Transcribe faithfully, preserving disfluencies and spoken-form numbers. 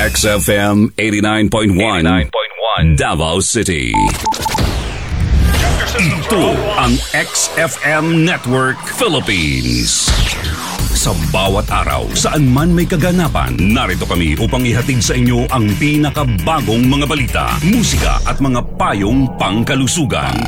X F M eighty-nine point one Davao City. Ito ang X F M Network Philippines. Sa bawat araw, saan man may kaganapan, narito kami upang ihatid sa inyo ang pinakabagong mga balita, musika at mga payong pangkalusugan.